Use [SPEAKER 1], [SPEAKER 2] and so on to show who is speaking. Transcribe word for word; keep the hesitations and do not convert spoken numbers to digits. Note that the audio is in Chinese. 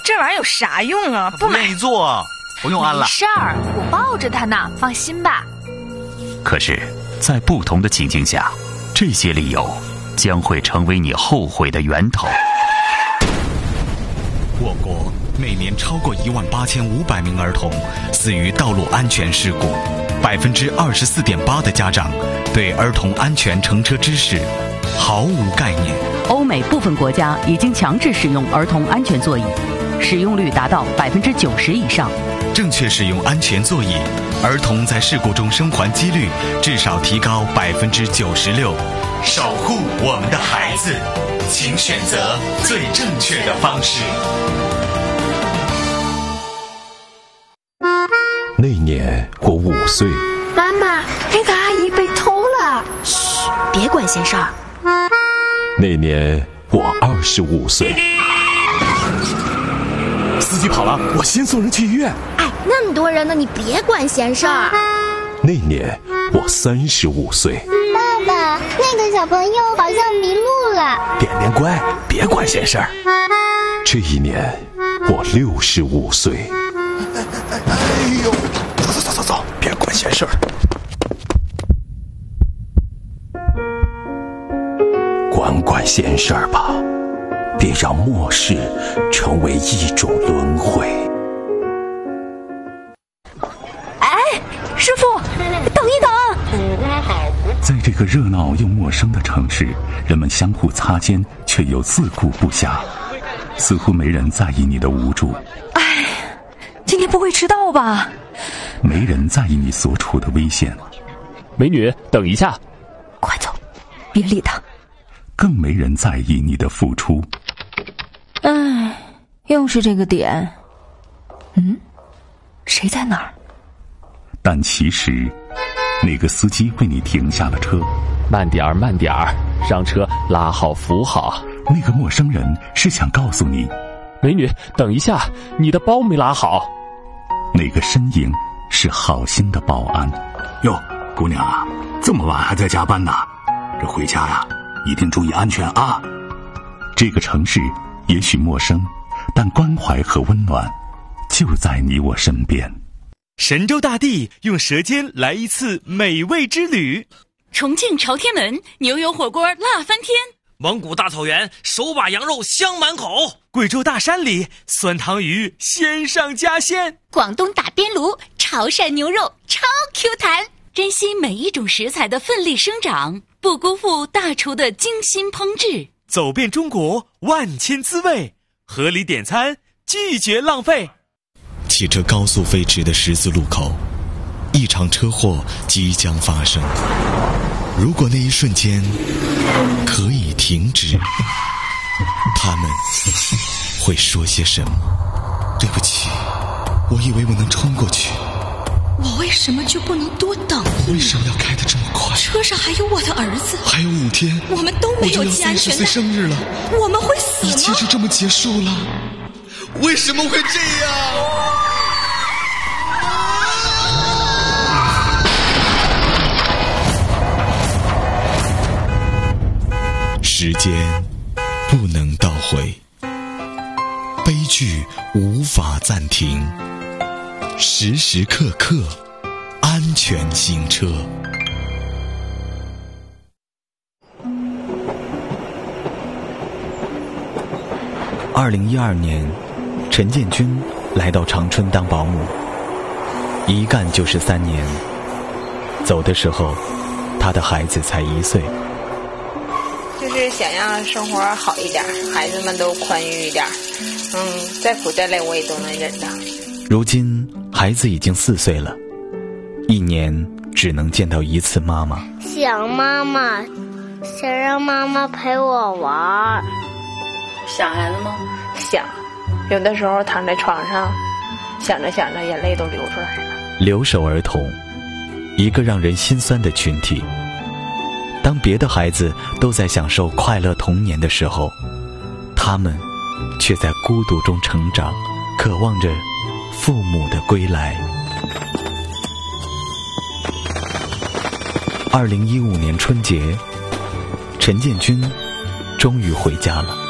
[SPEAKER 1] 这玩意儿有啥用啊？不买。
[SPEAKER 2] 不愿意做，不用安了。
[SPEAKER 3] 没事儿，我抱着它呢，放心吧。
[SPEAKER 4] 可是，在不同的情境下，这些理由将会成为你后悔的源头。
[SPEAKER 5] 我国每年超过一万八千五百名儿童死于道路安全事故，百分之二十四点八的家长对儿童安全乘车知识毫无概念。
[SPEAKER 6] 欧美部分国家已经强制使用儿童安全座椅，使用率达到百分之九十以上。
[SPEAKER 5] 正确使用安全座椅，儿童在事故中生还几率至少提高百分之九十六。守护我们的孩子，请选择最正确的方式。
[SPEAKER 7] 那年我五岁。
[SPEAKER 8] 妈妈，那个阿姨被偷了。
[SPEAKER 3] 嘘，别管闲事儿。
[SPEAKER 7] 那年我二十五岁。
[SPEAKER 9] 司机跑了，我先送人去医院。
[SPEAKER 8] 哎，那么多人呢，你别管闲事儿。
[SPEAKER 7] 那年我三十五岁。
[SPEAKER 10] 爸爸，那个小朋友好像迷路了。
[SPEAKER 9] 点点乖，别管闲事儿。
[SPEAKER 7] 这一年我六十五岁。
[SPEAKER 9] 哎呦，走走走走走，别管闲事儿。
[SPEAKER 7] 管管闲事儿吧，别让末世成为一种轮回。
[SPEAKER 3] 哎，师傅，等一等！
[SPEAKER 4] 在这个热闹又陌生的城市，人们相互擦肩，却又自顾不暇，似乎没人在意你的无助。
[SPEAKER 1] 哎，今天不会迟到吧？
[SPEAKER 4] 没人在意你所处的危险。
[SPEAKER 11] 美女，等一下！
[SPEAKER 1] 快走，别理他。
[SPEAKER 4] 更没人在意你的付出。
[SPEAKER 1] 唉，又是这个点。嗯，谁在哪儿？
[SPEAKER 4] 但其实，那个司机为你停下了车。
[SPEAKER 11] 慢点儿，慢点儿，上车，拉好扶好。
[SPEAKER 4] 那个陌生人是想告诉你，
[SPEAKER 11] 美女，等一下，你的包没拉好。
[SPEAKER 4] 那个身影是好心的保安。
[SPEAKER 9] 哟，姑娘啊，这么晚还在加班呢？这回家呀，一定注意安全啊！
[SPEAKER 4] 这个城市也许陌生，但关怀和温暖就在你我身边。
[SPEAKER 12] 神州大地用舌尖来一次美味之旅。
[SPEAKER 13] 重庆朝天门牛油火锅辣翻天，
[SPEAKER 14] 蒙古大草原手把羊肉香满口，
[SPEAKER 12] 贵州大山里酸汤鱼鲜上加鲜，
[SPEAKER 13] 广东打边炉潮汕牛肉超 Q 弹。珍惜每一种食材的奋力生长，不辜负大厨的精心烹制。
[SPEAKER 12] 走遍中国万千滋味，合理点餐，拒绝浪费。
[SPEAKER 5] 骑着高速飞驰的十字路口，一场车祸即将发生。如果那一瞬间可以停止，他们会说些什么？对不起，我以为我能冲过去。
[SPEAKER 15] 我为什么就不能多等一秒？
[SPEAKER 5] 为什么要开得这么快？
[SPEAKER 15] 车上还有我的儿系，
[SPEAKER 5] 还有五天，
[SPEAKER 15] 我们都没有系安全带。
[SPEAKER 5] 我就要三十岁生日了，
[SPEAKER 15] 我们会死吗？
[SPEAKER 5] 一切就这么结束了？为什么会这样？时间不能倒回，悲剧无法暂停，时时刻刻安全行车。
[SPEAKER 16] 二零一二年，陈建军来到长春当保姆，一干就是三年。走的时候，他的孩子才一岁。
[SPEAKER 17] 就是想让生活好一点，孩子们都宽裕一点，嗯，再苦再累我也都能忍的。
[SPEAKER 16] 如今孩子已经四岁了，一年只能见到一次妈妈。
[SPEAKER 10] 想妈妈，想让妈妈陪我玩。
[SPEAKER 17] 想孩子吗？想，有的时候躺在床上，想着想着眼泪都流出来了。
[SPEAKER 16] 留守儿童，一个让人心酸的群体。当别的孩子都在享受快乐童年的时候，他们却在孤独中成长，渴望着父母的归来。二零一五年春节，陈建军终于回家了。